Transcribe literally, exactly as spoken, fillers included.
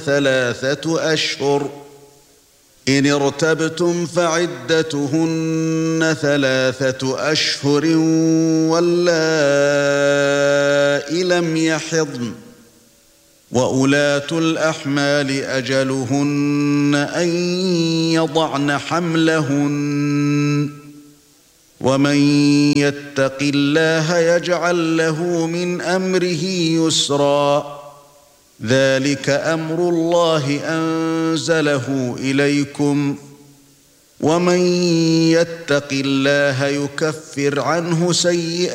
ثلاثة أشهر إن ارتبتم فعدتهن ثلاثة أشهر واللائي لم يحضن وأولاة الأحمال أجلهن أن يضعن حملهن ومن يتق الله يجعل له من أمره يسرا ذلك أمر الله أنزله إليكم ومن يتق الله يكفر عنه سيئاته